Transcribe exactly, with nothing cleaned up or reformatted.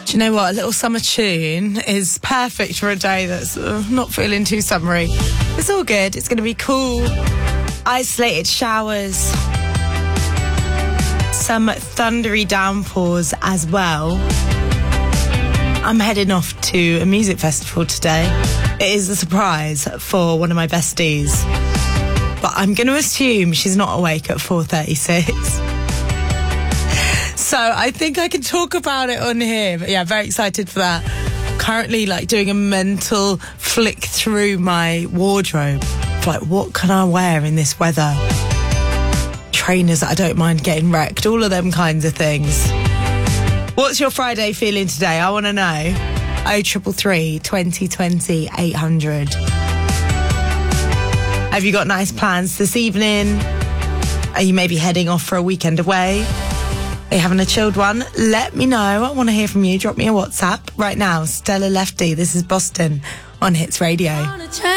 Do you know what? A little summer tune is perfect for a day that's uh, not feeling too summery. It's all good. It's going to be cool. Isolated showers. Some thundery downpours as well. I'm heading off to a music festival today. It is a surprise for one of my besties. But I'm going to assume she's not awake at four thirty-six. So I think I can talk about it on here. But yeah, very excited for that. Currently, like, doing a mental flick through my wardrobe. Like, what can I wear in this weather? Trainers that I don't mind getting wrecked. All of them kinds of things. What's your Friday feeling today? I want to know. oh triple three, twenty twenty, eight hundred. Have you got nice plans this evening? Are you maybe heading off for a weekend away? Are you having a chilled one? Let me know. I want to hear from you. Drop me a WhatsApp right now. Stella Lefty. This is Boston on Hits Radio.